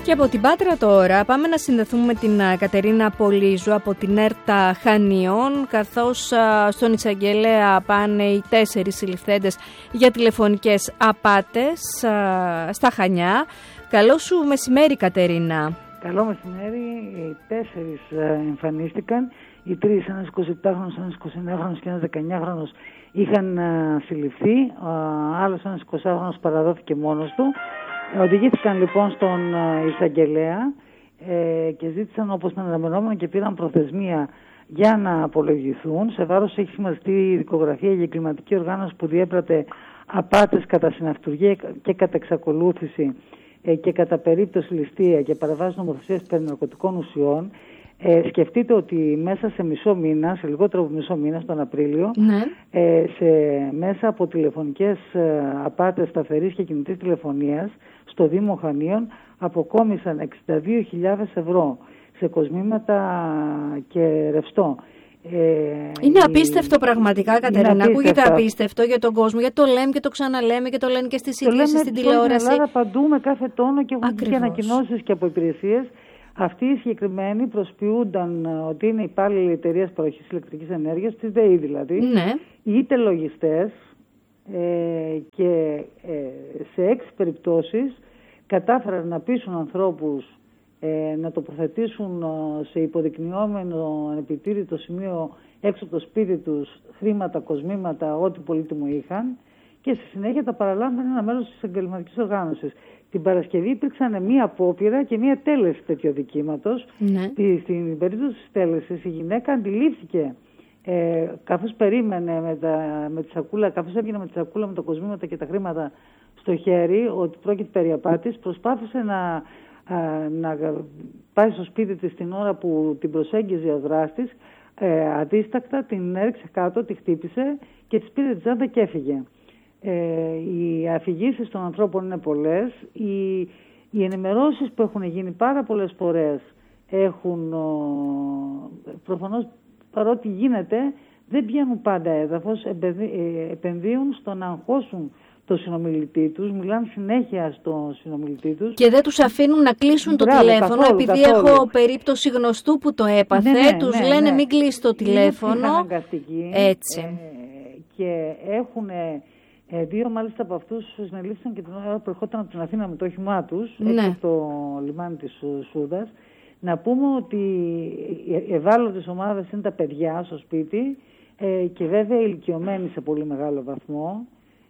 Και από την Πάτρα τώρα πάμε να συνδεθούμε με την Κατερίνα Πολύζου από την ΕΡΤΑ Χανίων, καθώς στον εισαγγελέα πάνε οι 4 συλληφθέντες για τηλεφωνικές απάτες στα Χανιά. Καλό σου μεσημέρι, Κατερίνα. Καλό μεσημέρι. Οι 4 εμφανίστηκαν. Οι 3, ένας 27χρονος, ένας 29χρονος και ένας 19χρονος είχαν συλληφθεί. Άλλος ένας 20χρονος παραδόθηκε μόνος του. Οδηγήθηκαν λοιπόν στον εισαγγελέα και ζήτησαν όπως ήταν αναμενόμενο και πήραν προθεσμία για να απολογηθούν. Σε βάρος έχει σημαντική η δικογραφία για εγκληματική οργάνωση που διέπρατε απάτες κατά συναυτουργία και κατά εξακολούθηση και κατά περίπτωση ληστεία και παραβάση νομοθεσίας περί ναρκωτικών ουσιών. Σκεφτείτε ότι μέσα σε μισό μήνα, σε λιγότερο από μισό μήνα, τον Απρίλιο, μέσα από τηλεφωνικές απάτες σταθερής και κινητής τηλεφωνίας στο Δήμο Χανίων αποκόμισαν 62.000 ευρώ σε κοσμήματα και ρευστό. Είναι απίστευτο πραγματικά, Κατερίνα. Ακούγεται απίστευτο για τον κόσμο, γιατί το λέμε και το ξαναλέμε και το λένε και στις ειδήσεις στην τηλεόραση. Στην Ελλάδα παντού με κάθε τόνο και έχουν και ανακοινώσεις και από υπηρεσίες. Αυτοί οι συγκεκριμένοι προσποιούνταν ότι είναι υπάλληλοι εταιρείας παροχής ηλεκτρικής ενέργειας, της ΔΕΗ δηλαδή, είτε λογιστές, και σε 6 περιπτώσεις κατάφεραν να πείσουν ανθρώπους να τοποθετήσουν σε υποδεικνυόμενο επιτήρητο σημείο έξω από το σπίτι τους χρήματα, κοσμήματα, ό,τι πολύτιμο είχαν, και στη συνέχεια τα παραλάμβανε ένα μέλος της εγκληματικής οργάνωσης. Την Παρασκευή υπήρξαν μία απόπειρα και μία τέλεση τέτοιου αδικήματος. Στην περίπτωση της τέλεσης η γυναίκα αντιλήφθηκε, καθώς περίμενε με τη σακούλα, καθώς έβγαινε με τη σακούλα με τα κοσμήματα και τα χρήματα στο χέρι, ότι πρόκειται περί απάτης, προσπάθησε να πάει στο σπίτι της την ώρα που την προσέγγιζε ο δράστης, αντίστακτα την έριξε κάτω, τη χτύπησε και της πήρε τη τσάντα και έφυγε. Οι αφηγήσεις των ανθρώπων είναι πολλές. Οι ενημερώσεις που έχουν γίνει πάρα πολλές φορές έχουν προφανώς, παρότι γίνεται, δεν πιάνουν πάντα έδαφος, επενδύουν στο να αγχώσουν το συνομιλητή τους, μιλάνε συνέχεια στο συνομιλητή τους. Και δεν τους αφήνουν να κλείσουν το τηλέφωνο, επειδή έχω περίπτωση γνωστού που το έπαθε, τους λένε μην κλείσει το τηλέφωνο. Είναι αναγκαστική. Έτσι. Και έχουν 2 μάλιστα από αυτούς συνελήφθησαν και την ώρα που ερχόταν από την Αθήνα με το όχημά τους, έξω στο λιμάνι της Σούδας. Να πούμε ότι οι ευάλωτες ομάδες είναι τα παιδιά στο σπίτι και βέβαια ηλικιωμένοι σε πολύ μεγάλο βαθμό,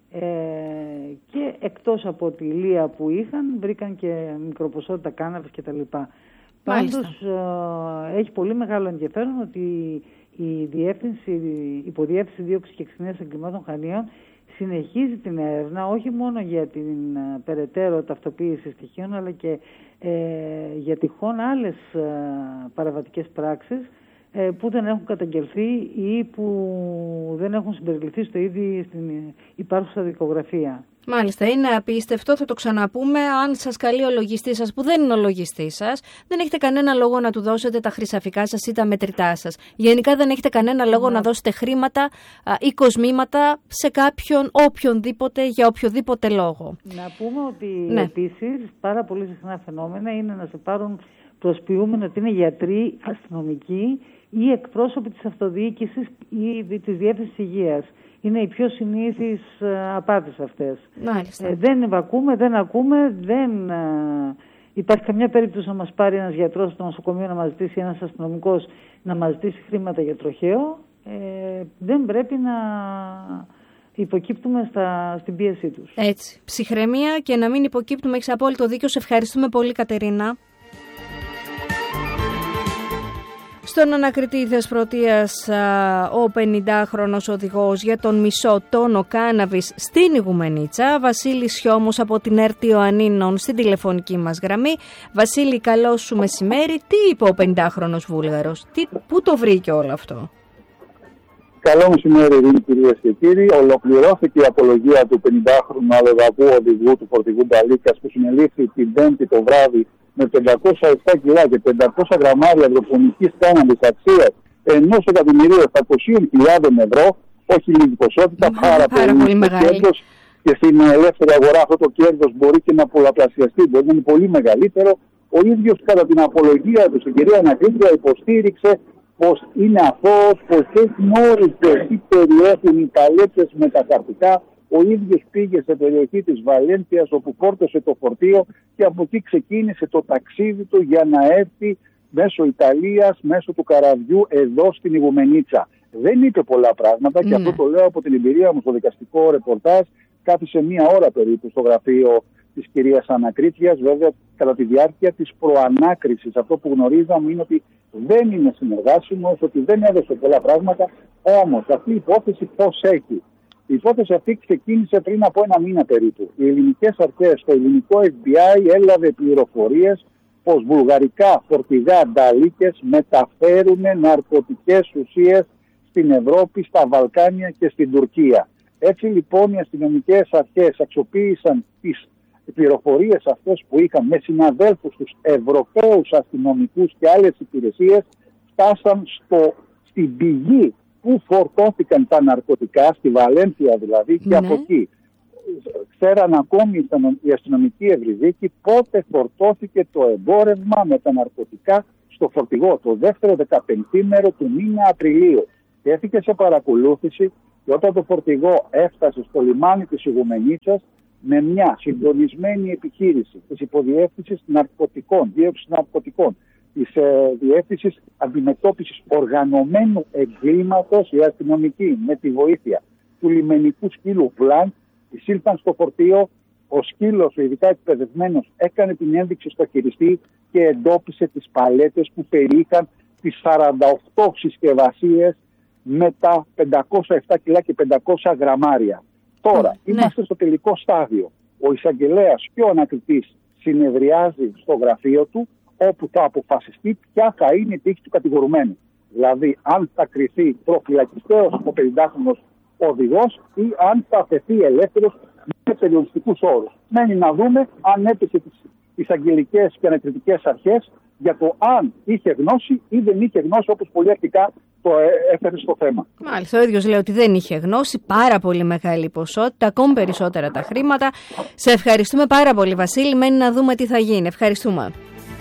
και εκτός από τη ηλία που είχαν βρήκαν και μικροποσότητα κάναβης κτλ. Πάντως έχει πολύ μεγάλο ενδιαφέρον ότι η Υποδιεύθυνση Δίωξης και Εξυχνίασης Εγκλημάτων Χανίων συνεχίζει την έρευνα όχι μόνο για την περαιτέρω ταυτοποίηση στοιχείων, αλλά και για τυχόν άλλες παραβατικές πράξεις που δεν έχουν καταγγελθεί ή που δεν έχουν συμπεριληφθεί στο ήδη στην υπάρχουσα δικογραφία. Μάλιστα, είναι απίστευτο, θα το ξαναπούμε. Αν σας καλεί ο λογιστής σας, που δεν είναι ο λογιστής σας, δεν έχετε κανένα λόγο να του δώσετε τα χρυσαφικά σας ή τα μετρητά σας. Γενικά δεν έχετε κανένα λόγο να δώσετε χρήματα ή κοσμήματα σε κάποιον, οποιονδήποτε, για οποιοδήποτε λόγο. Να πούμε ότι επίσης πάρα πολύ συχνά φαινόμενα είναι να σε πάρουν προσποιούμενοι ότι είναι γιατροί, αστυνομικοί ή εκπρόσωποι της αυτοδιοίκησης ή της Διεύθυνσης Υγείας. Είναι οι πιο συνήθεις απάτες αυτές. Δεν ακούμε, δεν υπάρχει καμιά περίπτωση να μας πάρει ένας γιατρός στο νοσοκομείο να μας ζητήσει, ένας αστυνομικός να μας ζητήσει χρήματα για τροχαίο. Δεν πρέπει να υποκύπτουμε στην πίεσή τους. Έτσι, ψυχραιμία και να μην υποκύπτουμε, έχεις απόλυτο δίκιο. Σε ευχαριστούμε πολύ, Κατερίνα. Στον ανακριτή Θεσπρωτείας ο 50χρονος οδηγός για τον μισό τόνο κάναβης στην Ιγουμενίτσα. Βασίλης Σιώμος από την ΕΡΤ Ιωαννίνων στην τηλεφωνική μας γραμμή. Βασίλη, καλό σου μεσημέρι. Τι είπε ο 50χρονος Βούλγαρος, πού το βρήκε όλο αυτό? Καλό μεσημέρι, κυρίες και κύριοι. Ολοκληρώθηκε η απολογία του 50χρονου αλλοδαπού οδηγού του φορτηγού Μπαλίκας που συνελήφθη την Πέμπτη το βράδυ με 507 κιλά και 500 γραμμάρια υδροπονικής κάναβης αξίας 1.700.000 ευρώ. Όχι λίγη ποσότητα, πάρα πολύ μεγάλη. Και στην ελεύθερη αγορά αυτό το κέρδος μπορεί και να πολλαπλασιαστεί, μπορεί να είναι πολύ μεγαλύτερο. Ο ίδιος κατά την απολογία του στην κυρία Ανακρίτρια υποστήριξε πως είναι αθώος, πως δεν γνώριζε τι περιέχουν οι παλέτες με τα καρτικά. Ο ίδιος πήγε σε περιοχή της Βαλένθιας όπου φόρτωσε το φορτίο και από εκεί ξεκίνησε το ταξίδι του για να έρθει μέσω Ιταλίας, μέσω του καραβιού εδώ στην Ιγουμενίτσα. Δεν είπε πολλά πράγματα και αυτό το λέω από την εμπειρία μου στο δικαστικό ρεπορτάζ. Κάθισε 1 ώρα περίπου στο γραφείο της κυρίας Ανακρίτριας. Βέβαια, κατά τη διάρκεια της προανάκρισης, αυτό που γνωρίζαμε είναι ότι δεν είναι συνεργάσιμος, ότι δεν έδωσε πολλά πράγματα. Όμως, αυτή η υπόθεση πώς έχει? Η υπόθεση αυτή ξεκίνησε πριν από 1 μήνα περίπου. Οι ελληνικές αρχές, το ελληνικό FBI έλαβε πληροφορίες πως βουλγαρικά φορτηγά νταλίκες μεταφέρουν ναρκωτικές ουσίες στην Ευρώπη, στα Βαλκάνια και στην Τουρκία. Έτσι λοιπόν οι αστυνομικές αρχές αξιοποίησαν τις πληροφορίες αυτές που είχαν με συναδέλφους τους Ευρωπαίους αστυνομικούς και άλλες υπηρεσίες, φτάσαν στην πηγή που φορτώθηκαν τα ναρκωτικά, στη Βαλένθια δηλαδή, και από εκεί. Ξέραν ακόμη οι αστυνομικοί ευρυδίκοι πότε φορτώθηκε το εμπόρευμα με τα ναρκωτικά στο φορτηγό, το δεύτερο 15μέρο του μήνα Απριλίου. Και έφυγε σε παρακολούθηση και όταν το φορτηγό έφτασε στο λιμάνι της Ιγουμενίτσας με μια συντονισμένη επιχείρηση της υποδιεύθυνσης ναρκωτικών, δίωξης ναρκωτικών, της Διεύθυνσης Αντιμετώπισης Οργανωμένου Εγκλήματος, οι αστυνομικοί με τη βοήθεια του λιμενικού σκύλου Βλάντ εισήλθαν στο φορτίο. Ο σκύλος, ο ειδικά εκπαιδευμένος, έκανε την ένδειξη στο χειριστή και εντόπισε τις παλέτες που περιείχαν τις 48 συσκευασίες με τα 507 κιλά και 500 γραμμάρια. Τώρα, είμαστε στο τελικό στάδιο. Ο εισαγγελέας και ο ανακριτής συνεδριάζει στο γραφείο του, όπου θα αποφασιστεί ποια θα είναι η τύχη του κατηγορουμένου. Δηλαδή, αν θα κριθεί προφυλακιστέως ο 50χρονος οδηγός ή αν θα αφαιθεί ελεύθερος με περιοριστικούς όρους. Μένει να δούμε αν έπαιξε τις αγγελικές και ανακριτικές αρχές για το αν είχε γνώση ή δεν είχε γνώση, όπως πολύ αρχικά το έφερε στο θέμα. Μάλιστα, ο ίδιος λέει ότι δεν είχε γνώση, πάρα πολύ μεγάλη ποσότητα, ακόμη περισσότερα τα χρήματα. Σε ευχαριστούμε πάρα πολύ, Βασίλη. Μένει να δούμε τι θα γίνει. Ευχαριστούμε.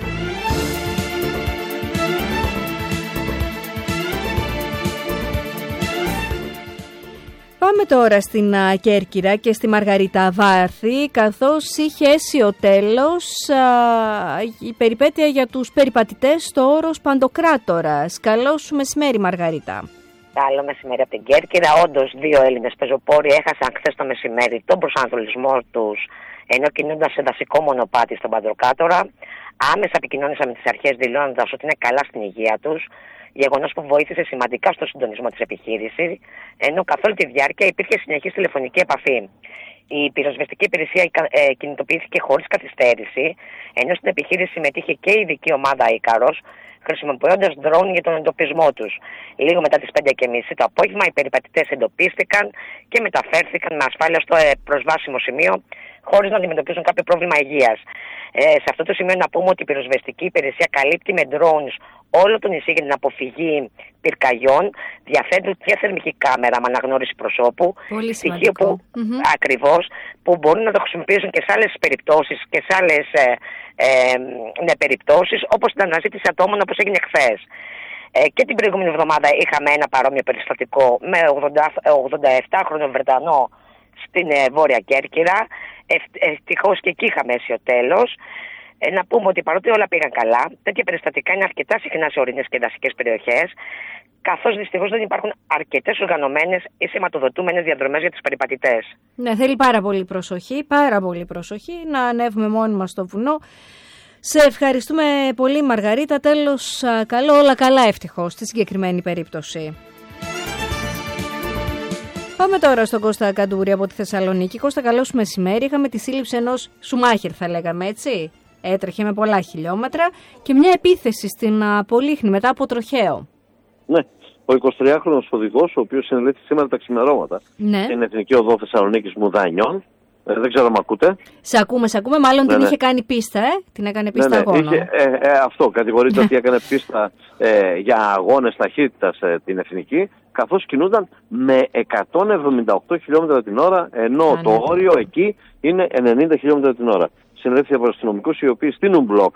Πάμε τώρα στην Κέρκυρα και στη Μαργαρίτα Βάρθη, καθώς είχε αίσιο τέλος η περιπέτεια για τους περιπατητές στο όρος Παντοκράτορας. Καλό σου μεσημέρι, Μαργαρίτα. Καλό μεσημέρι από την Κέρκυρα. Όντως, 2 Έλληνες πεζοπόροι έχασαν χθες το μεσημέρι τον προσανατολισμό τους, ενώ κινούνταν σε δασικό μονοπάτι στον Παντοκράτορα. Άμεσα επικοινώνησαν με τις αρχές, δηλώνοντας ότι είναι καλά στην υγεία τους. Γεγονός που βοήθησε σημαντικά στο συντονισμό της επιχείρησης, ενώ καθ' όλη τη διάρκεια υπήρχε συνεχής τηλεφωνική επαφή. Η πυροσβεστική υπηρεσία κινητοποιήθηκε χωρίς καθυστέρηση, ενώ στην επιχείρηση συμμετείχε και η ειδική ομάδα Ίκαρος, χρησιμοποιώντας ντρόουν για τον εντοπισμό τους. Λίγο μετά τις 5:30 το απόγευμα, οι περιπατητές εντοπίστηκαν και μεταφέρθηκαν με ασφάλεια στο προσβάσιμο σημείο, χωρίς να αντιμετωπίζουν κάποιο πρόβλημα υγείας. Σε αυτό το σημείο να πούμε ότι η πυροσβεστική υπηρεσία καλύπτει με drones όλο το νησί για την αποφυγή πυρκαγιών, διαθέτουν και θερμική κάμερα με αναγνώριση προσώπου, στοιχείο που, ακριβώς, που μπορούν να το χρησιμοποιήσουν και σε άλλες περιπτώσεις και σε άλλες περιπτώσεις, όπως την αναζήτηση ατόμων όπως έγινε χθες. Και την προηγούμενη εβδομάδα είχαμε ένα παρόμοιο περιστατικό με 87χρονο Βρετανό στην Βόρεια Κέρκυρα. Ευτυχώς και εκεί είχαμε αίσιο τέλος. Να πούμε ότι παρότι όλα πήγαν καλά, τέτοια περιστατικά είναι αρκετά συχνά σε ορεινές και δασικές περιοχές, καθώς δυστυχώς δεν υπάρχουν αρκετές οργανωμένες ή σηματοδοτούμενες διαδρομές για τους περιπατητές. Ναι, θέλει πάρα πολύ προσοχή να ανέβουμε μόνοι μας στο βουνό. Σε ευχαριστούμε πολύ, Μαργαρίτα. Τέλος καλό, όλα καλά ευτυχώς στη συγκεκριμένη περίπτωση. Πάμε τώρα στον Κώστα Καντούρη από τη Θεσσαλονίκη. Κώστα, καλό σου μεσημέρι. Είχαμε τη σύλληψη ενός Σουμάχερ, θα λέγαμε έτσι. Έτρεχε με πολλά χιλιόμετρα και μια επίθεση στην Πολύχνη μετά από τροχαίο. Ναι, ο 23χρονος οδηγός, ο οποίος συνελήφθη σήμερα τα ξημερώματα στην Εθνική Οδό Θεσσαλονίκης Μουδανιών. Δεν ξέρω αν με ακούτε. Σε ακούμε. Μάλλον την είχε κάνει πίστα, την έκανε πίστα αγώνα. Αυτό, κατηγορείται ότι έκανε πίστα για αγώνες ταχύτητας την Εθνική, καθώς κινούνταν με 178 χιλιόμετρα την ώρα, ενώ το όριο εκεί είναι 90 χιλιόμετρα την ώρα. Συνελήφθη από αστυνομικούς οι οποίοι στείλουν μπλόκα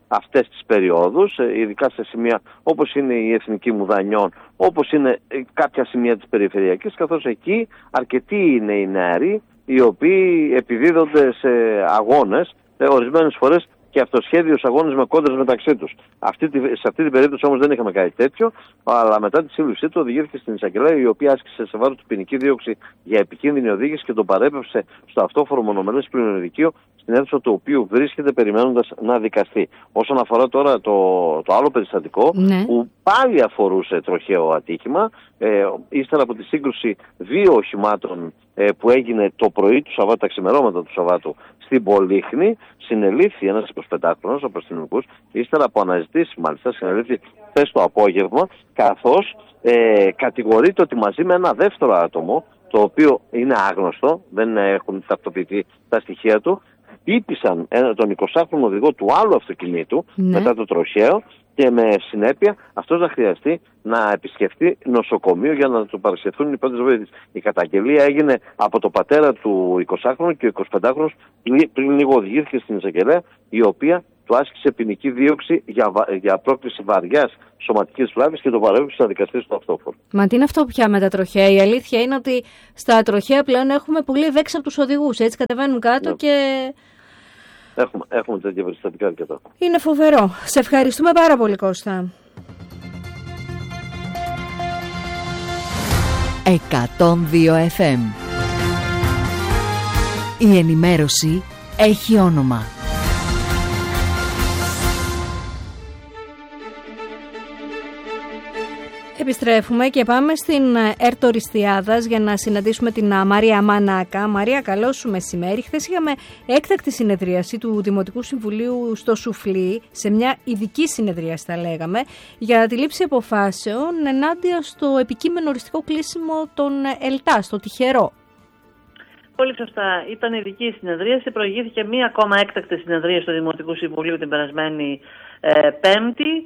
αυτές τις περιόδους, ειδικά σε σημεία όπως είναι η Εθνική Μουδανιών, όπως είναι κάποια σημεία της περιφερειακής, καθώς εκεί αρκετοί είναι οι νεαροί οι οποίοι επιδίδονται σε αγώνες, ορισμένες φορές και αυτοσχέδιος αγώνες με κόντρες μεταξύ τους. Σε αυτή την περίπτωση όμως δεν είχαμε κάτι τέτοιο, αλλά μετά τη σύλληψή του οδηγήθηκε στην εισαγγελέα, η οποία άσκησε σε βάρος του ποινική δίωξη για επικίνδυνη οδήγηση και τον παρέπευσε στο αυτόφορο μονομερές πλειονοδικείο, στην αίθουσα του οποίου βρίσκεται περιμένοντας να δικαστεί. Όσον αφορά τώρα το άλλο περιστατικό, που πάλι αφορούσε τροχαίο ατύχημα, ύστερα από τη σύγκρουση δύο οχημάτων που έγινε το πρωί του Σαββάτου, τα ξημερώματα του Σαββάτου, στην Πολύχνη, συνελήφθη ένας 25χρονος από αστυνομικούς, ύστερα από αναζητήσεις μάλιστα, συνελήφθη χθες το απόγευμα, καθώς κατηγορείται ότι μαζί με ένα δεύτερο άτομο, το οποίο είναι άγνωστο, δεν έχουν ταυτοποιηθεί τα στοιχεία του, χτύπησαν τον 20χρονο οδηγό του άλλου αυτοκινήτου μετά το τροχαίο, και με συνέπεια αυτός θα χρειαστεί να επισκεφτεί νοσοκομείο για να του παρασχεθούν οι πρώτες βοήθειες. Η καταγγελία έγινε από το πατέρα του 20χρονου και ο 25χρονος πριν λίγο οδηγήθηκε στην εισαγγελέα, η οποία του άσκησε ποινική δίωξη για πρόκληση βαριάς σωματικής βλάβης και το παρέβησε στα δικαστήρια στο αυτόφορο. Μα τι είναι αυτό πια με τα τροχαία? Η αλήθεια είναι ότι στα τροχαία πλέον έχουμε πολύ δέξει από τους οδηγούς. Έτσι κατεβαίνουν κάτω και... Έχουμε τέτοια περιστατικά αρκετά. Είναι φοβερό. Σε ευχαριστούμε πάρα πολύ, Κώστα. 102 FM. Η ενημέρωση έχει όνομα. Επιστρέφουμε και πάμε στην Έρτο Ριστιάδας για να συναντήσουμε την Μαρία Μανάκα. Μαρία, καλό σου μεσημέρι. Χθες είχαμε έκτακτη συνεδρίαση του Δημοτικού Συμβουλίου στο Σουφλί, σε μια ειδική συνεδρίαση θα λέγαμε, για τη λήψη αποφάσεων ενάντια στο επικείμενο οριστικό κλείσιμο των ΕΛΤΑ, στο Τυχερό. Πολύ σωστά. Ήταν ειδική συνεδρίαση. Προηγήθηκε μία ακόμα έκτακτη συνεδρίαση του Δημοτικού Συμβουλίου την περασμένη Πέμπτη.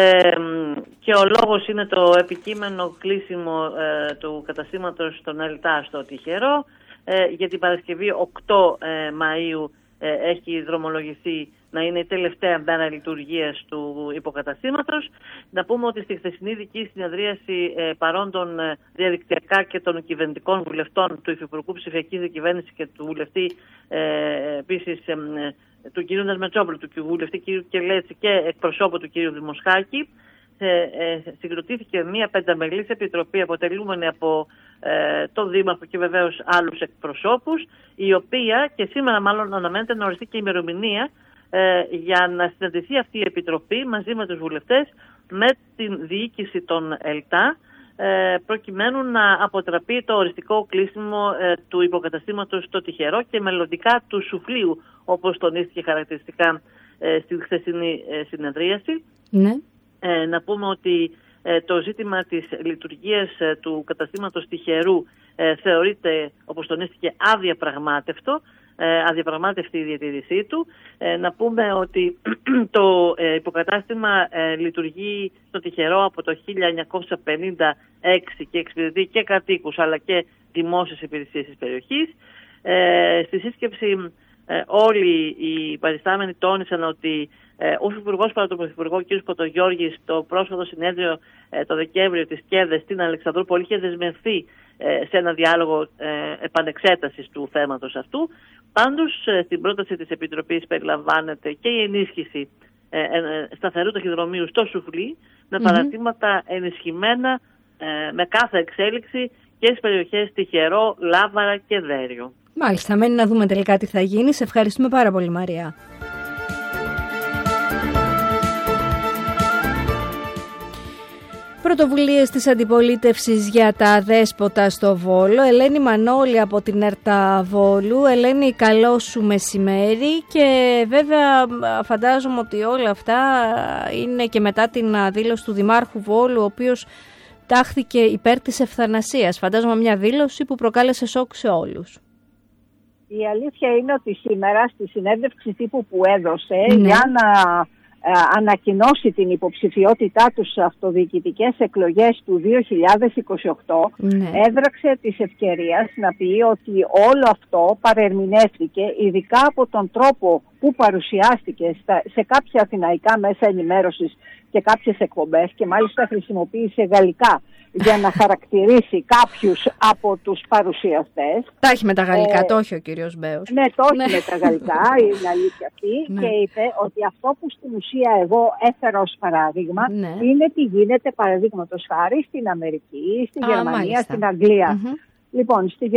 Και ο λόγος είναι το επικείμενο κλείσιμο του καταστήματος των ΕΛΤΑ στο Τυχερό. Για την Παρασκευή 8 Μαΐου έχει δρομολογηθεί να είναι η τελευταία μέρα λειτουργίας του υποκαταστήματος. Να πούμε ότι στη χθεσινή ειδική συνεδρίαση παρών των διαδικτυακά και των κυβερνητικών βουλευτών του Υφυπουργού Ψηφιακής Διακυβέρνησης και του βουλευτή επίσης του κ. Νασμετσόπουλου, του βουλευτή κ. Κελέτση και εκπροσώπου του κ. Δημοσχάκη, συγκροτήθηκε μια πενταμελής επιτροπή αποτελούμενη από τον Δήμαρχο και βεβαίως άλλους εκπροσώπους, η οποία και σήμερα μάλλον αναμένεται να οριστεί και η ημερομηνία για να συναντηθεί αυτή η επιτροπή μαζί με τους βουλευτές με την διοίκηση των ΕΛΤΑ, προκειμένου να αποτραπεί το οριστικό κλείσιμο του υποκαταστήματος στο Τυχερό και μελλοντικά του Σουφλίου, όπως τονίστηκε χαρακτηριστικά στη χθεσινή συνεδρίαση. Ναι. Να πούμε ότι το ζήτημα της λειτουργίας του καταστήματος Τυχερού θεωρείται, όπως τονίστηκε, αδιαπραγμάτευτη η διατήρησή του. Να πούμε ότι το υποκατάστημα λειτουργεί στο Τυχερό από το 1956 και εξυπηρετεί και κατοίκους αλλά και δημόσιες υπηρεσίες της περιοχής. Στη σύσκεψη όλοι οι παριστάμενοι τόνισαν ότι ο Υφυπουργός παρά τον Πρωθυπουργό κ. Κοτογιώργης στο πρόσφατο συνέδριο το Δεκέμβριο της ΚΕΔΕ στην Αλεξανδρούπολη είχε δεσμευθεί σε ένα διάλογο επανεξέτασης του θέματος αυτού. Πάντως στην πρόταση της Επιτροπής περιλαμβάνεται και η ενίσχυση σταθερού ταχυδρομείου στο Σουφλί με παρατήματα ενισχυμένα με κάθε εξέλιξη και στις περιοχές Τυχερό, Λάβαρα και Δέριο. Μάλιστα, μένει να δούμε τελικά τι θα γίνει. Σε ευχαριστούμε πάρα πολύ, Μαρία. Πρωτοβουλίες της αντιπολίτευσης για τα δέσποτα στο Βόλο. Ελένη Μανώλη από την ΕΡΤΑ Βόλου. Ελένη, καλό σου μεσημέρι. Και βέβαια φαντάζομαι ότι όλα αυτά είναι και μετά την δήλωση του Δημάρχου Βόλου, ο οποίος τάχθηκε υπέρ της ευθανασίας. Φαντάζομαι μια δήλωση που προκάλεσε σοκ σε όλους. Η αλήθεια είναι ότι σήμερα στη συνέντευξη τύπου που έδωσε για να ανακοινώσει την υποψηφιότητά του στις αυτοδιοικητικές εκλογές του 2028, έδραξε της ευκαιρίας να πει ότι όλο αυτό παρερμηνεύτηκε ειδικά από τον τρόπο που παρουσιάστηκε σε κάποια αθηναϊκά μέσα ενημέρωσης και κάποιες εκπομπές και μάλιστα χρησιμοποίησε γαλλικά για να χαρακτηρίσει κάποιους από τους παρουσιαστές. Τα έχει με τα γαλλικά, το έχει ο κύριος Μπέος. Ναι, το έχει με τα γαλλικά, είναι αλήθεια αυτή. Και είπε ότι αυτό που στην ουσία εγώ έφερα ως παράδειγμα είναι τι γίνεται παραδείγματος χάρη στην Αμερική, στη Γερμανία, μάλιστα. Στην Αγγλία. Λοιπόν, στις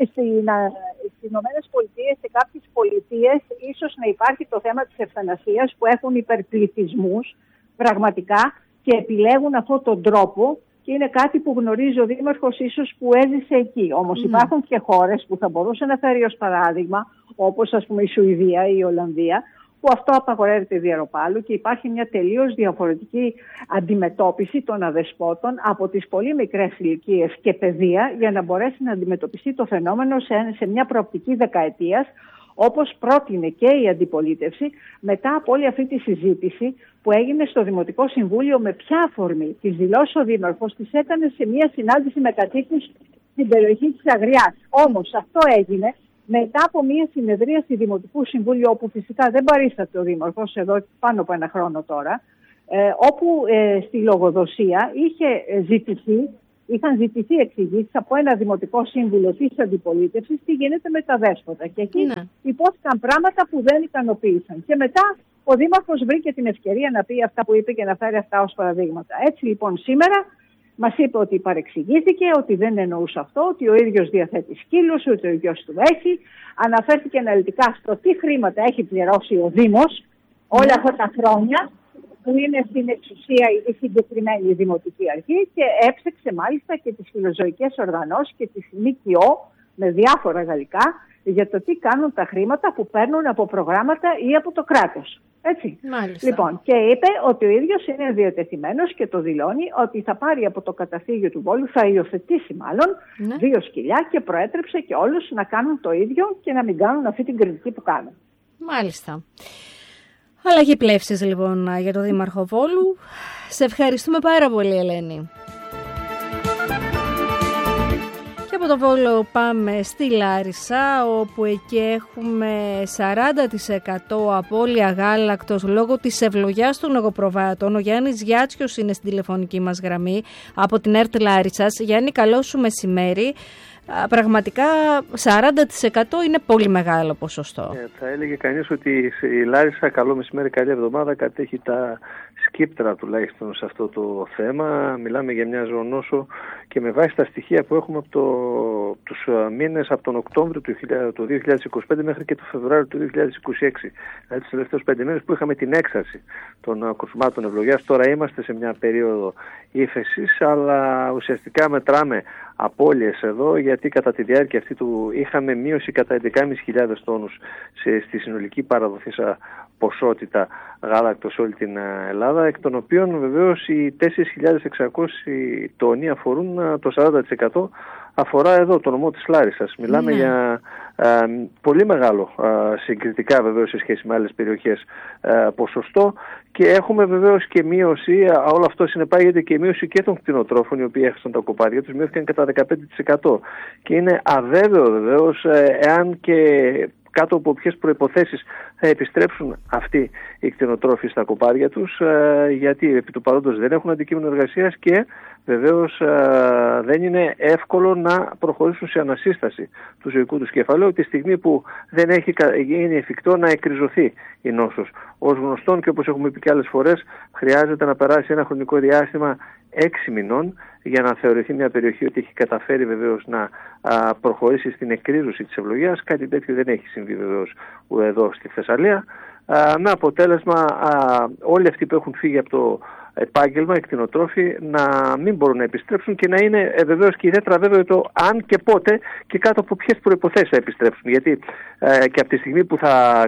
Ηνωμένες Πολιτείες, σε κάποιες πολιτείες, ίσως να υπάρχει το θέμα της ευθανασίας που έχουν υπερπληθυσμούς πραγματικά και επιλέγουν αυτόν τον τρόπο. Και είναι κάτι που γνωρίζει ο Δήμαρχος ίσως που έζησε εκεί. Όμως υπάρχουν και χώρες που θα μπορούσε να φέρει ως παράδειγμα, όπως ας πούμε η Σουηδία ή η Ολλανδία, που αυτό απαγορεύεται διαρροπάλου και υπάρχει μια τελείως διαφορετική αντιμετώπιση των αδεσπότων από τις πολύ μικρές ηλικίες και παιδεία για να μπορέσει να αντιμετωπιστεί το φαινόμενο σε μια προοπτική δεκαετίας, όπως πρότεινε και η αντιπολίτευση μετά από όλη αυτή τη συζήτηση που έγινε στο Δημοτικό Συμβούλιο. Με ποια αφορμή τις δηλώσεις ο Δήμαρχος τις έκανε σε μια συνάντηση με κατοίκους στην περιοχή της Αγριάς. Όμως αυτό έγινε μετά από μια συνεδρίαση Δημοτικού Συμβούλιο, όπου φυσικά δεν παρίσταται ο Δήμαρχος εδώ πάνω από ένα χρόνο τώρα, όπου στη λογοδοσία είχαν ζητηθεί εξηγήσεις από ένα Δημοτικό Σύμβουλο της αντιπολίτευσης τι γίνεται με τα δέσποτα. Και εκεί υπόθηκαν πράγματα που δεν ικανοποίησαν. Και μετά ο Δήμαρχος βρήκε την ευκαιρία να πει αυτά που είπε και να φέρει αυτά ως παραδείγματα. Έτσι λοιπόν σήμερα μας είπε ότι παρεξηγήθηκε, ότι δεν εννοούσε αυτό, ότι ο ίδιος διαθέτει σκύλους, ότι ο γιος του έχει. Αναφέρθηκε αναλυτικά στο τι χρήματα έχει πληρώσει ο Δήμος όλα αυτά τα χρόνια που είναι στην εξουσία η συγκεκριμένη Δημοτική Αρχή και έψεξε μάλιστα και τις φιλοζωικές οργανώσεις και τις ΜΚΟ με διάφορα γαλλικά για το τι κάνουν τα χρήματα που παίρνουν από προγράμματα ή από το κράτος. Έτσι. Μάλιστα. Λοιπόν, και είπε ότι ο ίδιος είναι διατεθειμένος και το δηλώνει ότι θα πάρει από το καταφύγιο του Βόλου, θα υιοθετήσει μάλλον 2 σκυλιά και προέτρεψε και όλους να κάνουν το ίδιο και να μην κάνουν αυτή την κριτική που κάνουν. Μάλιστα. Αλλαγή πλεύσης λοιπόν για το Δήμαρχο Βόλου. Σε ευχαριστούμε πάρα πολύ, Ελένη. Και από το Βόλο πάμε στη Λάρισα, όπου εκεί έχουμε 40% απώλεια γάλακτος λόγω της ευλογιάς των εγωπροβάτων. Ο Γιάννης Γιάτσιος είναι στην τηλεφωνική μας γραμμή από την ΕΡΤ Λάρισσας. Γιάννη, καλό σου μεσημέρι. Πραγματικά 40% είναι πολύ μεγάλο ποσοστό. Θα έλεγε κανείς ότι η Λάρισα, καλό μεσημέρι, καλή εβδομάδα, κατέχει τα σκύπτρα τουλάχιστον σε αυτό το θέμα. Μιλάμε για μια ζωονόσο και με βάση τα στοιχεία που έχουμε από τους μήνες από τον Οκτώβριο του 2025 μέχρι και τον Φεβρουάριο του 2026. Δηλαδή τους τελευταίους 5 μήνες που είχαμε την έξαρση των κρουσμάτων ευλογιάς. Τώρα είμαστε σε μια περίοδο ύφεσης, αλλά ουσιαστικά μετράμε απώλειες εδώ, γιατί κατά τη διάρκεια αυτή είχαμε μείωση κατά 11.500 τόνους στη συνολική παραδοθήσα ποσότητα γάλακτος σε όλη την Ελλάδα, εκ των οποίων βεβαίως οι 4.600 τόνοι αφορούν το 40%, αφορά εδώ το νομό της Λάρισσας. Μιλάμε για πολύ μεγάλο συγκριτικά βεβαίως σε σχέση με άλλες περιοχές ποσοστό, και έχουμε βεβαίως και μείωση, όλο αυτό συνεπάγεται και μείωση και των κτηνοτρόφων, οι οποίοι έχασαν τα κοπάδια τους, μειώθηκαν κατά 15%. Και είναι αβέβαιο βεβαίως εάν και κάτω από ποιες προϋποθέσεις θα επιστρέψουν αυτοί οι κτηνοτρόφοι στα κοπάδια τους, γιατί επί του παρόντος δεν έχουν αντικείμενο εργασίας και βεβαίως δεν είναι εύκολο να προχωρήσουν σε ανασύσταση του ζωικού τους κεφαλαίου τη στιγμή που δεν έχει γίνει εφικτό να εκκριζωθεί η νόσος. Ως γνωστόν, και όπως έχουμε πει και άλλες φορές, χρειάζεται να περάσει ένα χρονικό διάστημα 6 μηνών για να θεωρηθεί μια περιοχή ότι έχει καταφέρει βεβαίως να προχωρήσει στην εκκρίζωση της ευλογίας. Κάτι τέτοιο δεν έχει συμβεί βεβαίως εδώ στη Θεσσαλία, με αποτέλεσμα όλοι αυτοί που έχουν φύγει από το επάγγελμα, οι κτηνοτρόφοι, να μην μπορούν να επιστρέψουν και να είναι βεβαίως και ιδιαίτερα βέβαιο το αν και πότε και κάτω από ποιες προϋποθέσεις θα επιστρέψουν. Γιατί και από τη στιγμή που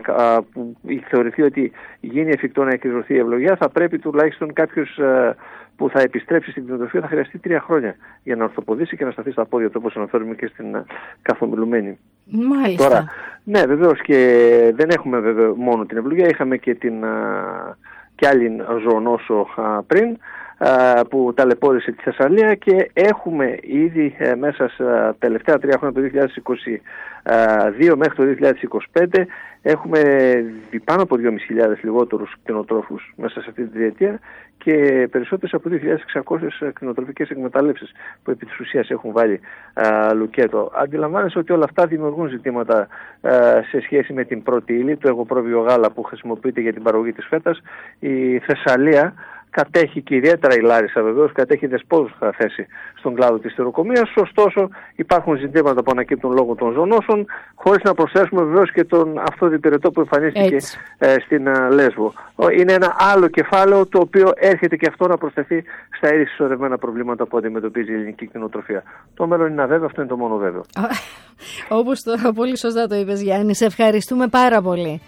που θεωρηθεί ότι γίνει εφικτό να εκκριζωθεί η ευλογία, θα πρέπει τουλάχιστον κάποιος που θα επιστρέψει στην κτηνοτροφία θα χρειαστεί 3 χρόνια για να ορθοποδήσει και να σταθεί στα πόδια του, όπως αναφέρουμε και στην καθομιλουμένη. Μάλιστα. Τώρα, ναι, βεβαίως, και δεν έχουμε μόνο την ευλογία, είχαμε και και άλλη ζωονόσο πριν. που ταλαιπώρησε τη Θεσσαλία, και έχουμε ήδη μέσα στα τελευταία 3 χρόνια, το 2022 μέχρι το 2025, έχουμε πάνω από 2.500 λιγότερους κτηνοτρόφους μέσα σε αυτή τη διετία και περισσότερες από 2.600 κτηνοτροφικές εκμεταλλεύσεις που επί της ουσίας έχουν βάλει λουκέτο. Αντιλαμβάνεσαι ότι όλα αυτά δημιουργούν ζητήματα σε σχέση με την πρώτη ύλη, το εγωπρόβιο γάλα που χρησιμοποιείται για την παραγωγή της φέτας. Η Θεσσαλία κατέχει, και ιδιαίτερα η Λάρισα βεβαίως, κατέχει δεσπόζουσα θέση στον κλάδο της τυροκομείας. Ωστόσο, υπάρχουν ζητήματα που ανακύπτουν λόγω των ζωνώσεων, χωρίς να προσθέσουμε βεβαίως και τον αυτοδιπηρετό που εμφανίστηκε στην Λέσβο. Είναι ένα άλλο κεφάλαιο, το οποίο έρχεται και αυτό να προσθεθεί στα ήδη συσσωρευμένα προβλήματα που αντιμετωπίζει η ελληνική κτηνοτροφία. Το μέλλον είναι αβέβαιο, αυτό είναι το μόνο βέβαιο. Όπως τώρα πολύ σωστά το είπες, Γιάννη, σε ευχαριστούμε πάρα πολύ.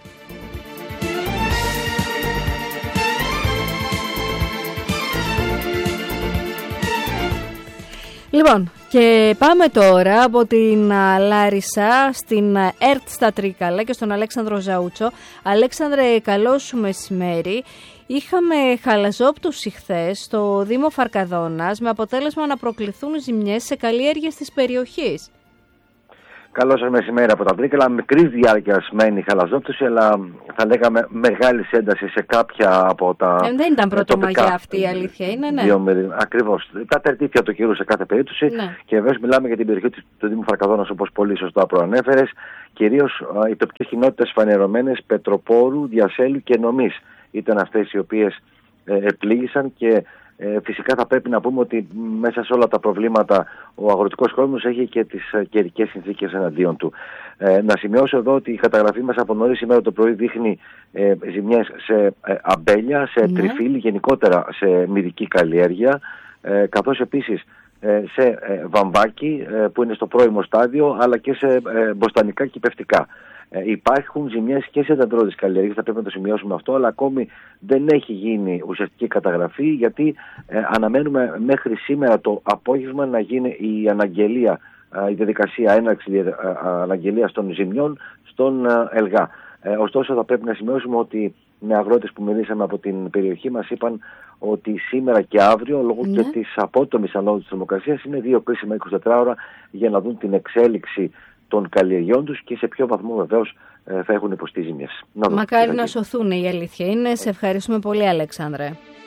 Λοιπόν, και πάμε τώρα από την Λάρισα στην ΕΡΤ στα Τρίκαλα και στον Αλέξανδρο Ζαούτσο. Αλέξανδρε, καλό σου μεσημέρι. Είχαμε χαλαζόπτωση χθες στο Δήμο Φαρκαδόνας με αποτέλεσμα να προκληθούν ζημιές σε καλλιέργειες της περιοχής. Καλό σας μεσημέρι από τα Τρίκαλα. Μικρής διάρκειας μένει η χαλαζόπτωση, αλλά θα λέγαμε μεγάλη ένταση σε κάποια από τα. Δεν ήταν πρώτο μαγιά αυτή, η αλήθεια είναι, ναι. Ακριβώς. Τα τερτίθια του καιρού σε κάθε περίπτωση. Ναι. Και βέβαια μιλάμε για την περιοχή του Δήμου Φαρκαδόνας, όπως πολύ σωστά προανέφερες. Κυρίως οι τοπικές κοινότητες φανερωμένες Πετροπόρου, Διασέλου και Νομής ήταν αυτές οι οποίες επλήγησαν, και φυσικά θα πρέπει να πούμε ότι μέσα σε όλα τα προβλήματα ο αγροτικός κόσμος έχει και τις καιρικές συνθήκες εναντίον του. Να σημειώσω εδώ ότι η καταγραφή μας από νωρίς σήμερα το πρωί δείχνει ζημιές σε αμπέλια, σε τριφύλι, γενικότερα σε μυδική καλλιέργεια, καθώς επίσης σε βαμβάκι που είναι στο πρώιμο στάδιο, αλλά και σε μποστανικά κυπευτικά. Υπάρχουν ζημιές και σε δεντρώδεις καλλιέργειες, θα πρέπει να το σημειώσουμε αυτό, αλλά ακόμη δεν έχει γίνει ουσιαστική καταγραφή, γιατί αναμένουμε μέχρι σήμερα το απόγευμα να γίνει η αναγγελία, η διαδικασία έναρξη αναγγελίας των ζημιών στον ΕΛΓΑ. Ωστόσο θα πρέπει να σημειώσουμε ότι με αγρότες που μιλήσαμε από την περιοχή μας είπαν ότι σήμερα και αύριο, λόγω και της απότομης ανόδου της θερμοκρασίας, είναι 2 κρίσιμα 24 ώρα για να δουν την εξέλιξη των καλλιεργιών τους και σε ποιο βαθμό βεβαίως θα έχουν υποστεί ζημιές. Μακάρι να σωθούν, η αλήθεια είναι. Σε ευχαριστούμε πολύ, Αλέξανδρε.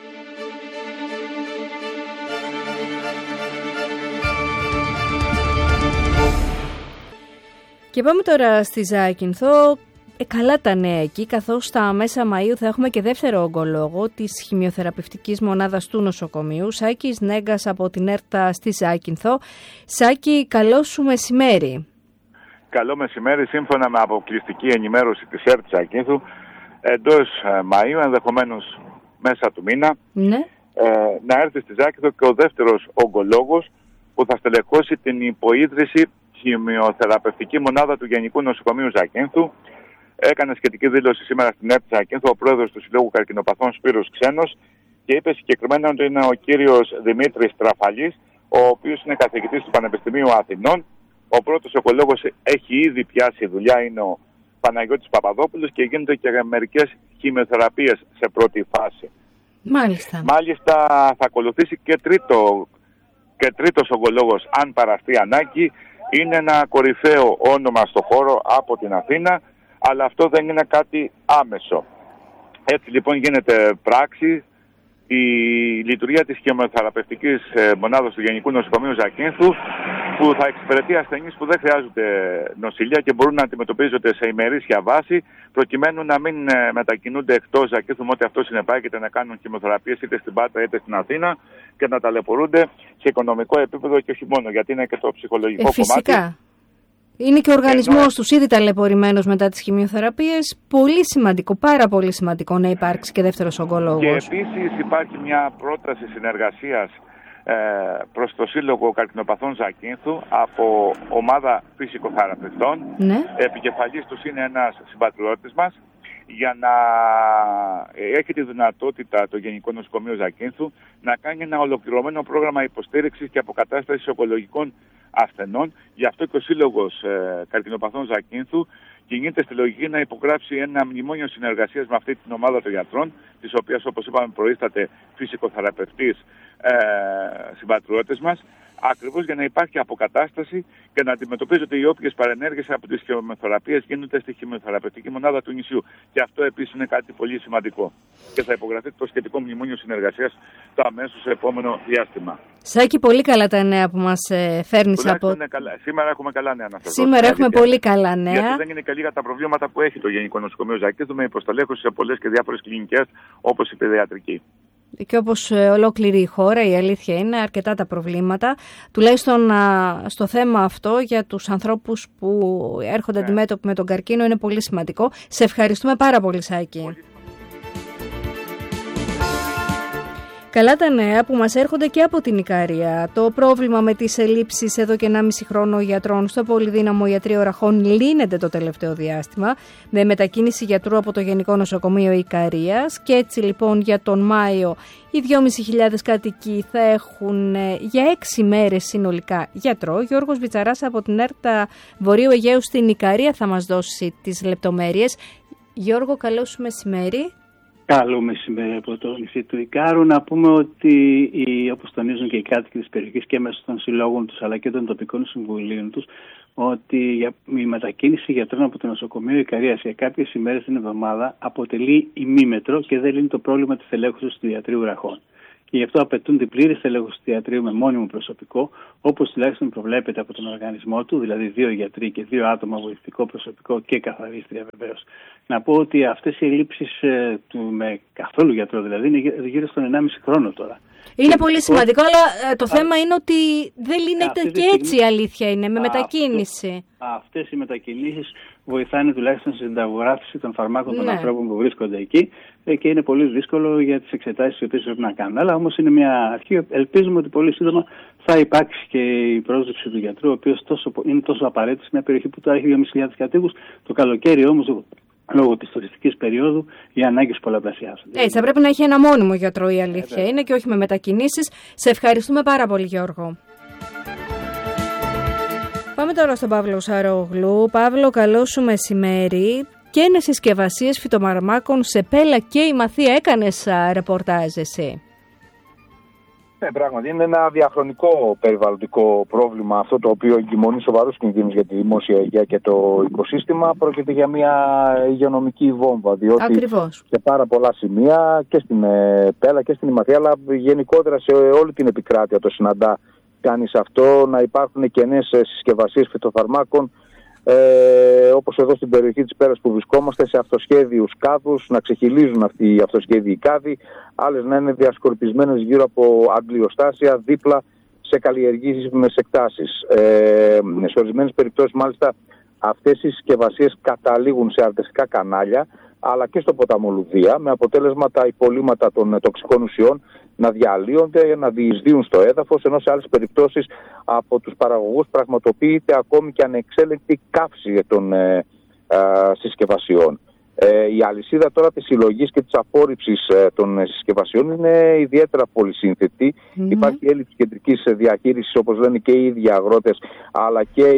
Και πάμε τώρα στη Ζάκυνθο. Καλά τα νέα εκεί, καθώς στα μέσα Μαΐου θα έχουμε και δεύτερο ογκολόγο της χημειοθεραπευτικής μονάδας του νοσοκομείου. Σάκης Νέγκας από την ΕΡΤΑ στη Ζάκυνθο. Σάκη, καλό σου μεσημέρι. Καλό μεσημέρι. Σύμφωνα με αποκλειστική ενημέρωση της ΕΡΤ Ζάκυνθου, εντός Μαΐου, ενδεχομένως μέσα του μήνα, να έρθει στη Ζάκυνθο και ο δεύτερος ογκολόγος που θα στελεχώσει την υποίδρυση χημειοθεραπευτική μονάδα του Γενικού Νοσοκομείου Ζάκυνθου. Έκανε σχετική δήλωση σήμερα στην ΕΡΤ Ζάκυνθου ο πρόεδρος του Συλλόγου Καρκινοπαθών Σπύρος Ξένος και είπε συγκεκριμένα ότι είναι ο κύριος Δημήτρης Τραφαλής, ο οποίος είναι καθηγητής του Πανεπιστημίου Αθηνών. Ο πρώτος ογκολόγος έχει ήδη πιάσει δουλειά, είναι ο Παναγιώτης Παπαδόπουλος, και γίνονται και μερικές χημειοθεραπείες σε πρώτη φάση. Μάλιστα θα ακολουθήσει και τρίτος ογκολόγος, αν παραστεί ανάγκη. Είναι ένα κορυφαίο όνομα στο χώρο από την Αθήνα, αλλά αυτό δεν είναι κάτι άμεσο. Έτσι λοιπόν γίνεται πράξη η λειτουργία της χημειοθεραπευτικής μονάδας του Γενικού Νοσοκομείου Ζάκυνθου, που θα εξυπηρετεί ασθενείς που δεν χρειάζονται νοσηλεία και μπορούν να αντιμετωπίζονται σε ημερήσια βάση, προκειμένου να μην μετακινούνται εκτός Ζάκυνθου, με ό,τι αυτό συνεπάγεται να κάνουν χημειοθεραπείες είτε στην Πάτρα είτε στην Αθήνα, και να ταλαιπωρούνται σε οικονομικό επίπεδο και όχι μόνο, γιατί είναι και το ψυχολογικό κομμάτι. Είναι και ο οργανισμός τους ήδη ταλαιπωρημένος μετά τις χημειοθεραπείες. Πολύ σημαντικό, πάρα πολύ σημαντικό να υπάρξει και δεύτερος ογκολόγος. Και επίσης υπάρχει μια πρόταση συνεργασίας προς το Σύλλογο Καρκινοπαθών Ζάκυνθου από ομάδα φυσικοθεραπευτών. Επικεφαλής τους είναι ένας συμπατριώτης μας, για να έχει τη δυνατότητα το Γενικό Νοσοκομείο Ζάκυνθου να κάνει ένα ολοκληρωμένο πρόγραμμα υποστήριξης και αποκατάστασης ογκολογικών ασθενών. Γι' αυτό και ο Σύλλογος Καρκινοπαθών Ζακίνθου κινείται στη λογική να υπογράψει ένα μνημόνιο συνεργασίας με αυτή την ομάδα των γιατρών, της οποίας, όπως είπαμε, προείσταται φυσικοθεραπευτής συμπατριώτες μας, ακριβώς για να υπάρχει αποκατάσταση και να αντιμετωπίζονται οι όποιες παρενέργειες από τις χημειοθεραπείες γίνονται στη χημειοθεραπευτική μονάδα του νησιού. Και αυτό επίσης είναι κάτι πολύ σημαντικό. Και θα υπογραφεί το σχετικό μνημόνιο συνεργασίας το αμέσως επόμενο διάστημα. Σάκη, πολύ καλά τα νέα που μας φέρνεις από... Σήμερα έχουμε καλά νέα να σας δώσω. Σήμερα έχουμε πολύ καλά νέα. Γιατί δεν είναι και λίγα τα προβλήματα που έχει το Γενικό Νοσοκομείο Ζακίνθου με υποστελέχωση σε πολλές και διάφορες κλινικές, όπως η παιδιατρική. Και όπως ολόκληρη η χώρα, η αλήθεια είναι αρκετά τα προβλήματα, τουλάχιστον στο θέμα αυτό για τους ανθρώπους που έρχονται αντιμέτωποι με τον καρκίνο είναι πολύ σημαντικό. Σε ευχαριστούμε πάρα πολύ, Σάκη. Καλά τα νέα που μας έρχονται και από την Ικαρία. Το πρόβλημα με τις ελλείψεις εδώ και 1,5 χρόνο γιατρών στο πολυδύναμο Ιατρείο Ραχών λύνεται το τελευταίο διάστημα με μετακίνηση γιατρού από το Γενικό Νοσοκομείο Ικαρίας και έτσι λοιπόν για τον Μάιο οι 2.500 κάτοικοι θα έχουν για 6 μέρες συνολικά γιατρό. Γιώργος Βιτσαράς από την ΕΡΤΑ Βορείου Αιγαίου στην Ικαρία θα μας δώσει τις λεπτομέρειες. Γιώργο, καλό σου μεσημέρι. Καλό μεσημέρι από το νησί του Ικάρου. Να πούμε ότι, όπως τονίζουν και οι κάτοικοι της περιοχής και μέσω των συλλόγων τους αλλά και των τοπικών συμβουλίων τους, ότι η μετακίνηση γιατρών από το νοσοκομείο Ικαρίας για κάποιες ημέρες την εβδομάδα αποτελεί ημίμετρο και δεν λύνει το πρόβλημα της ελέγχωσης του Ιατρείου Ραχών. Και γι' αυτό απαιτούν την πλήρη ελέγχωση του ιατρείου με μόνιμο προσωπικό, όπως τουλάχιστον προβλέπεται από τον οργανισμό του, δηλαδή 2 γιατροί και 2 άτομα βοηθητικό προσωπικό και καθαρίστρια βεβαίως. Να πω ότι αυτές οι ελλείψεις με καθόλου γιατρό δηλαδή είναι γύρω στον 1,5 χρόνο τώρα. Είναι πολύ σημαντικό, αλλά το θέμα είναι ότι δεν λύνεται και έτσι η αλήθεια είναι, με μετακίνηση. Αυτές οι μετακινήσεις βοηθάνε τουλάχιστον στην συνταγογράφηση των φαρμάκων των ανθρώπων που βρίσκονται εκεί και είναι πολύ δύσκολο για τις εξετάσεις οι οποίες πρέπει να κάνουν. Αλλά όμως είναι μια αρχή. Ελπίζουμε ότι πολύ σύντομα θα υπάρξει και η πρόσληψη του γιατρού, ο οποίος είναι τόσο απαραίτητο σε μια περιοχή που τώρα έχει 2.500 κατοίκους. Το καλοκαίρι όμως, λόγω της τουριστικής περίοδου, οι ανάγκες πολλαπλασιάζονται. Έτσι, θα πρέπει να έχει ένα μόνιμο γιατρό, η αλήθεια είναι, και όχι με μετακινήσεις. Σε ευχαριστούμε πάρα πολύ, Γιώργο. Πάμε τώρα στον Παύλο Σαρόγλου. Παύλο, καλό σου μεσημέρι. Και είναι συσκευασίες φυτοφαρμάκων σε Πέλα και η Μαθία. Έκανες ρεπορτάζ εσύ. Ναι, πράγματι είναι ένα διαχρονικό περιβαλλοντικό πρόβλημα αυτό, το οποίο εγκυμονεί σοβαρούς κινδύνους για τη δημόσια υγεία και το οικοσύστημα. Πρόκειται για μια υγειονομική βόμβα, διότι ακριβώς σε πάρα πολλά σημεία και στην Πέλα και στην Ημαθία, αλλά γενικότερα σε όλη την επικράτεια το συναντά κανείς αυτό, να υπάρχουν κενές συσκευασίες φυτοφαρμάκων, όπως εδώ στην περιοχή της Πέλας που βρισκόμαστε, σε αυτοσχέδιους κάδους, να ξεχυλίζουν αυτοί οι αυτοσχέδιοι κάδοι, άλλες να είναι διασκορπισμένες γύρω από αντλιοστάσια δίπλα σε καλλιεργήσιμες εκτάσεις. Σε ορισμένες περιπτώσεις μάλιστα αυτές οι συσκευασίες καταλήγουν σε αρτεστικά κανάλια αλλά και στο ποταμό Λουδία, με αποτέλεσμα τα υπολείμματα των τοξικών ουσιών να διαλύονται, να διεισδύουν στο έδαφος, ενώ σε άλλες περιπτώσεις από τους παραγωγούς πραγματοποιείται ακόμη και ανεξέλεγκτη καύση των συσκευασιών. Η αλυσίδα τώρα της συλλογής και της απόρριψης των συσκευασιών είναι ιδιαίτερα πολυσύνθετη. Υπάρχει έλλειψη κεντρικής διαχείρισης, όπως λένε και οι ίδιοι αγρότες, αλλά και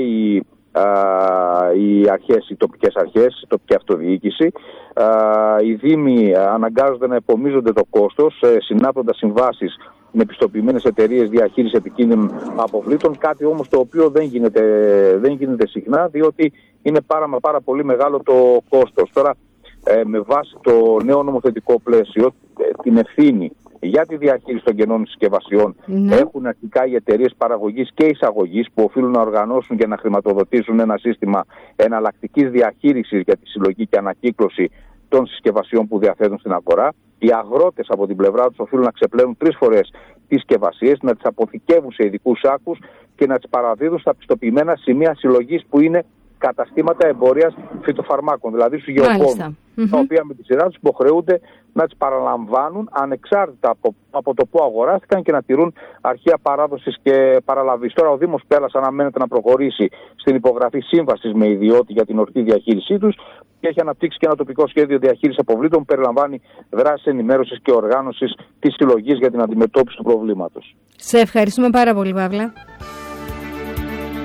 οι αρχές, οι τοπικές αρχές, η τοπική αυτοδιοίκηση. Οι δήμοι αναγκάζονται να επομίζονται το κόστος, συνάπτοντας συμβάσεις με πιστοποιημένες εταιρείες διαχείρισης επικίνδυνων αποβλήτων, κάτι όμως το οποίο δεν γίνεται συχνά, διότι είναι πάρα πολύ μεγάλο το κόστος. Τώρα, με βάση το νέο νομοθετικό πλαίσιο, την ευθύνη για τη διαχείριση των κενών συσκευασιών έχουν αρχικά οι εταιρείες παραγωγής και εισαγωγής, που οφείλουν να οργανώσουν και να χρηματοδοτήσουν ένα σύστημα εναλλακτικής διαχείρισης για τη συλλογή και ανακύκλωση των συσκευασιών που διαθέτουν στην αγορά. Οι αγρότες από την πλευρά τους οφείλουν να ξεπλένουν 3 φορές τις συσκευασίες, να τις αποθηκεύουν σε ειδικούς σάκους και να τις παραδίδουν στα πιστοποιημένα σημεία συλλογής που είναι καταστήματα εμπορίας φυτοφαρμάκων, δηλαδή στους γεωπόνους, τα οποία με τη σειρά τους υποχρεούνται να τις παραλαμβάνουν ανεξάρτητα από το που αγοράστηκαν και να τηρούν αρχεία παράδοσης και παραλαβής. Τώρα ο Δήμος Πέλας αναμένεται να προχωρήσει στην υπογραφή σύμβασης με ιδιώτη για την ορθή διαχείρισή τους και έχει αναπτύξει και ένα τοπικό σχέδιο διαχείρισης αποβλήτων που περιλαμβάνει δράσεις ενημέρωσης και οργάνωσης της συλλογής για την αντιμετώπιση του προβλήματος. Σε ευχαριστούμε πάρα πολύ, Παύλα.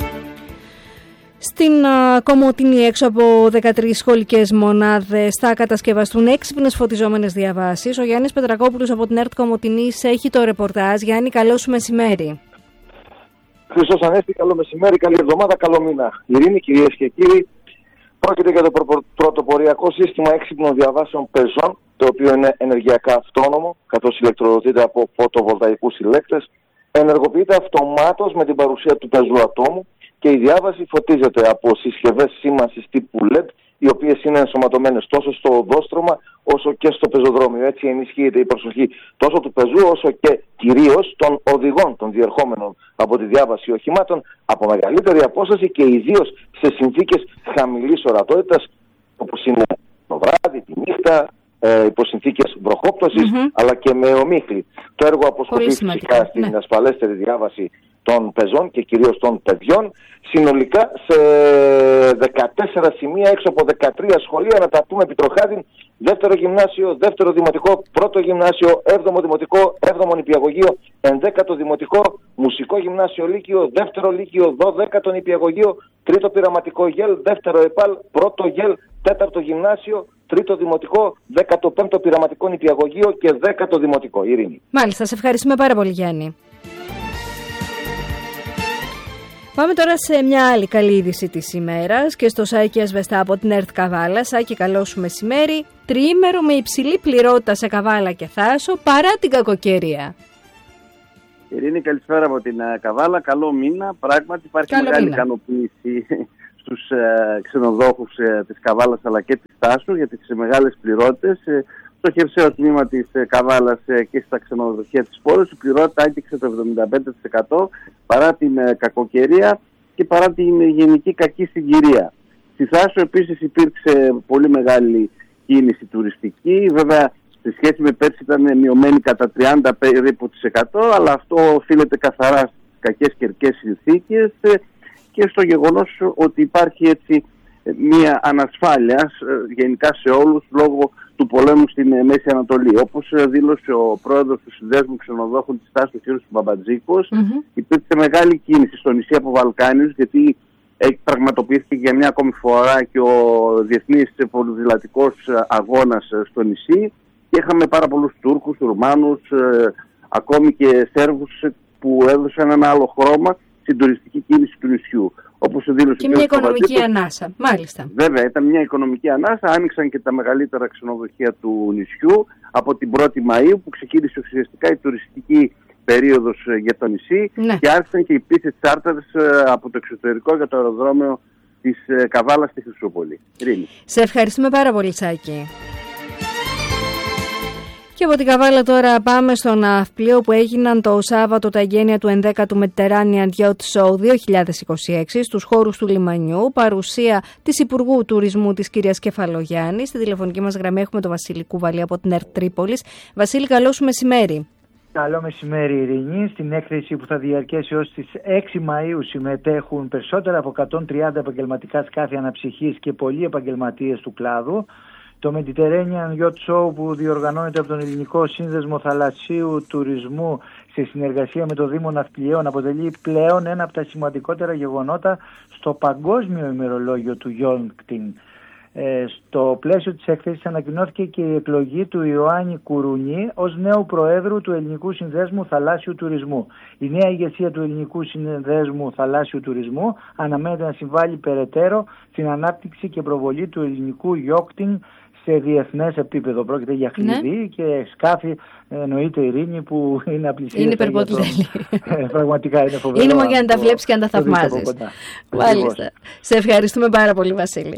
Στην Κομοτηνή, έξω από 13 σχολικές μονάδες, θα κατασκευαστούν έξυπνες φωτιζόμενες διαβάσεις. Ο Γιάννης Πετρακόπουλος από την ΕΡΤ Κομοτηνής έχει το ρεπορτάζ. Γιάννη, καλό σου μεσημέρι. Χριστός Ανέστη, καλό μεσημέρι, καλή εβδομάδα, καλό μήνα. Ειρήνη, κυρίες και κύριοι, πρόκειται για το πρωτοποριακό σύστημα έξυπνων διαβάσεων πεζών, το οποίο είναι ενεργειακά αυτόνομο, καθώς ηλεκτροδοτείται από φωτοβολταϊκούς συλλέκτες, ενεργοποιείται αυτομάτως με την παρουσία του πεζού ατόμου και η διάβαση φωτίζεται από συσκευές σήμανσης τύπου LED, οι οποίες είναι ενσωματωμένες τόσο στο οδόστρωμα όσο και στο πεζοδρόμιο. Έτσι ενισχύεται η προσοχή τόσο του πεζού όσο και κυρίως των οδηγών των διερχόμενων από τη διάβαση οχημάτων από μεγαλύτερη απόσταση και ιδίως σε συνθήκες χαμηλής ορατότητας, όπως είναι το βράδυ, τη νύχτα, υπό συνθήκες βροχόπτωσης, αλλά και με ομίχλη. Το έργο αποσκοπεί φυσικά στην ασφαλέστερη διάβαση των πεζών και κυρίως των παιδιών, συνολικά σε 14 σημεία έξω από 13 σχολεία, να τα πούμε επιτροχάδιν: δεύτερο γυμνάσιο, δεύτερο δημοτικό, πρώτο γυμνάσιο, 7ο δημοτικό, 7ο νηπιαγωγείο, 11ο δημοτικό, μουσικό γυμνάσιο λύκειο, δεύτερο λύκειο, 12ο νηπιαγωγείο, τρίτο πειραματικό γελ, δεύτερο ΕΠΑΛ, πρώτο γελ, τέταρτο γυμνάσιο, τρίτο δημοτικό, 15ο πειραματικό νηπιαγωγείο και 10ο δημοτικό. Ειρήνη. Μάλιστα, σε ευχαριστούμε πάρα πολύ, Γιάννη. Πάμε τώρα σε μια άλλη καλή είδηση της ημέρας και στο Σάκη Ασβεστά από την ΕΡΤ Καβάλα. Σάκη, καλό σου μεσημέρι. Τριήμερο με υψηλή πληρότητα σε Καβάλα και Θάσο παρά την κακοκαιρία. Ειρήνη, καλησπέρα από την Καβάλα. Καλό μήνα. Πράγματι υπάρχει μεγάλη ικανοποίηση στους ξενοδόχους της Καβάλας αλλά και της Θάσου για τις μεγάλες πληρότητες. Στο χερσαίο τμήμα της Καβάλας και στα ξενοδοχεία της πόλης η πληρότητα άγγιξε το 75% παρά την κακοκαιρία και παρά την γενική κακή συγκυρία. Στη Θάσο επίσης υπήρξε πολύ μεγάλη κίνηση τουριστική. Βέβαια, σε σχέση με πέρσι ήταν μειωμένη κατά 30 περίπου %, αλλά αυτό οφείλεται καθαρά στις κακές καιρικές συνθήκες και στο γεγονός ότι υπάρχει έτσι μια ανασφάλεια γενικά σε όλους λόγω του πολέμου στην Μέση Ανατολή. Όπως δήλωσε ο πρόεδρος του Συνδέσμου Ξενοδόχων της Θάσου, ο κ. Μπαμπατζίκος, υπήρξε μεγάλη κίνηση στο νησί από Βαλκάνιους, γιατί πραγματοποιήθηκε για μια ακόμη φορά και ο Διεθνής Ποδηλατικός Αγώνας στο νησί και είχαμε πάρα πολλούς Τούρκους, Ρουμάνους, ακόμη και Σέρβους που έδωσαν ένα άλλο χρώμα στην τουριστική κίνηση του νησιού. Όπως δήλωσε και μια οικονομική ανάσα, μάλιστα. Βέβαια, ήταν μια οικονομική ανάσα. Άνοιξαν και τα μεγαλύτερα ξενοδοχεία του νησιού από την 1η Μαΐου, που ξεκίνησε ουσιαστικά η τουριστική περίοδος για το νησί, και άρχισαν και οι πτήσεις τσάρτερς από το εξωτερικό για το αεροδρόμιο της Καβάλας στη Χρυσούπολη. Ειρήνη. Σε ευχαριστούμε πάρα πολύ, Σάκη. Και από την Καβάλα τώρα πάμε στο ναυπλίο που έγιναν το Σάββατο τα εγγένεια του 11ου Mediterranean Yacht Show 2026 στους χώρους του λιμανιού, παρουσία της Υπουργού Τουρισμού της κυρίας Κεφαλογιάννη. Στη τηλεφωνική μας γραμμή έχουμε τον Βασίλη Κουβαλή από την ΕΡΤ Τρίπολης. Βασίλη, καλό σου μεσημέρι. Καλό μεσημέρι, Ειρήνη. Στην έκθεση που θα διαρκέσει ως τις 6 Μαΐου συμμετέχουν περισσότερα από 130 επαγγελματικά σκάφη αναψυχής και πολλοί επαγγελματίες του κλάδου. Το Mediterranean Yacht Show, που διοργανώνεται από τον Ελληνικό Σύνδεσμο Θαλασσίου Τουρισμού σε συνεργασία με το Δήμο Ναυπλιών, αποτελεί πλέον ένα από τα σημαντικότερα γεγονότα στο παγκόσμιο ημερολόγιο του yachting. Στο πλαίσιο της έκθεσης ανακοινώθηκε και η εκλογή του Ιωάννη Κουρουνή ως νέου Προέδρου του Ελληνικού Συνδέσμου Θαλάσσιου Τουρισμού. Η νέα ηγεσία του Ελληνικού Συνδέσμου Θαλάσσιου Τουρισμού αναμένεται να συμβάλλει περαιτέρω στην ανάπτυξη και προβολή του ελληνικού yachting σε διεθνές επίπεδο. Πρόκειται για χλειδί και σκάφη, εννοείται, Ειρήνη, που είναι απλησίαστα. Είναι υπερποτέλη. Πραγματικά είναι φοβερό. Είναι μόνο για να τα βλέπεις και να τα θαυμάζεις. Μάλιστα. Σε ευχαριστούμε πάρα πολύ, Βασίλη.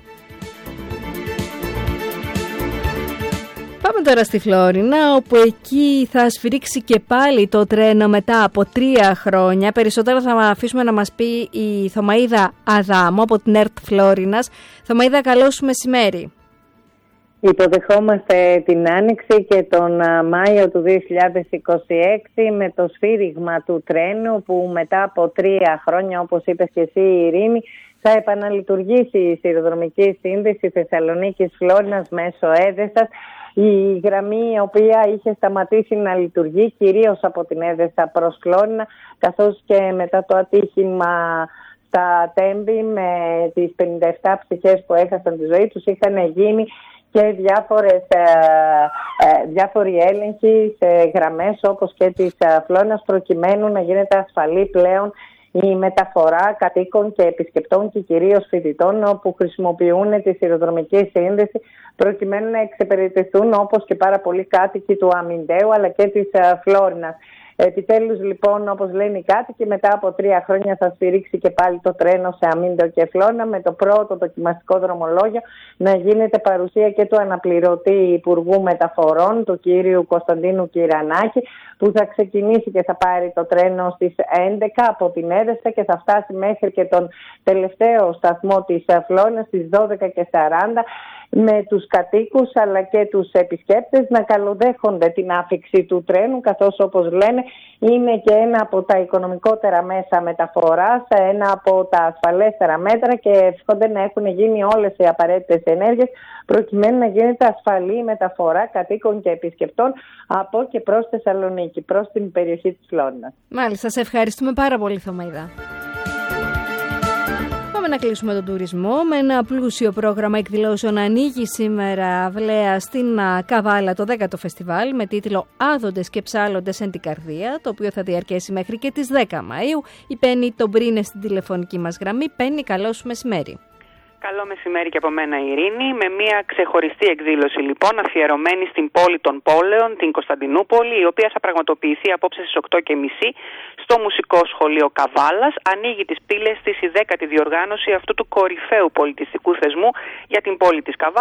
Πάμε τώρα στη Φλόρινα, όπου εκεί θα σφυρίξει και πάλι το τρένο μετά από 3 χρόνια. Περισσότερα θα αφήσουμε να μας πει η Θωμαΐδα Αδάμου από την ΕΡΤ Φλόρινας. Θωμαΐδα, καλό σου μεσημέρι. Υποδεχόμαστε την Άνοιξη και τον Μάιο του 2026 με το σφύριγμα του τρένου που μετά από 3 χρόνια, όπως είπες και εσύ, Ειρήνη, θα επαναλειτουργήσει η σιδηροδρομική σύνδεση Θεσσαλονίκης Φλόρινας μέσω Έδεσας. Η γραμμή η οποία είχε σταματήσει να λειτουργεί κυρίως από την Έδεσα προς Φλόρινα, καθώς και μετά το ατύχημα στα Τέμπη με τις 57 ψυχές που έχασαν τη ζωή τους. Είχαν γίνει και διάφοροι έλεγχοι σε γραμμές όπως και της Φλόρινας, προκειμένου να γίνεται ασφαλή πλέον η μεταφορά κατοίκων και επισκεπτών και κυρίως φοιτητών που χρησιμοποιούν τη σιδηροδρομική σύνδεση, προκειμένου να εξυπηρετηθούν όπως και πάρα πολλοί κάτοικοι του Αμυντέου αλλά και της Φλόρινας. Επιτέλους λοιπόν, όπως λένε οι κάτοικοι, μετά από 3 χρόνια θα σφυρίξει και πάλι το τρένο σε Αμύντεο και Φλόρινα, με το πρώτο δοκιμαστικό δρομολόγιο να γίνεται παρουσία και του αναπληρωτή Υπουργού Μεταφορών, του κύριου Κωνσταντίνου Κυρανάκη, που θα ξεκινήσει και θα πάρει το τρένο στις 11 από την Έδεστα και θα φτάσει μέχρι και τον τελευταίο σταθμό της Φλόρινας στις 12:40, με τους κατοίκους αλλά και τους επισκέπτες να καλοδέχονται την άφιξη του τρένου, καθώς όπως λένε είναι και ένα από τα οικονομικότερα μέσα μεταφοράς, ένα από τα ασφαλέστερα μέτρα, και εύχονται να έχουν γίνει όλες οι απαραίτητες ενέργειες προκειμένου να γίνεται ασφαλή μεταφορά κατοίκων και επισκεπτών από και προς Θεσσαλονίκη, προς την περιοχή της Φλόρινας. Μάλιστα, σε ευχαριστούμε πάρα πολύ, Θωμαίδα. Πάμε να κλείσουμε τον τουρισμό με ένα πλούσιο πρόγραμμα εκδηλώσεων. Ανοίγει σήμερα αυλαία στην Καβάλα το 10ο φεστιβάλ με τίτλο «Άδοντες και ψάλλοντες εν την καρδία», το οποίο θα διαρκέσει μέχρι και τις 10 Μαΐου. Η Πέννη τον Πρίνε στην τηλεφωνική μας γραμμή. Πέννη, καλό σου μεσημέρι. Καλό μεσημέρι και από μένα, Ειρήνη, με μια ξεχωριστή εκδήλωση λοιπόν αφιερωμένη στην πόλη των πόλεων, την Κωνσταντινούπολη, η οποία θα πραγματοποιηθεί απόψε στις 8:30 στο Μουσικό Σχολείο Καβάλας. Ανοίγει τις πύλες της η 10η διοργάνωση αυτού του κορυφαίου πολιτιστικού θεσμού για την πόλη της Καβάλας.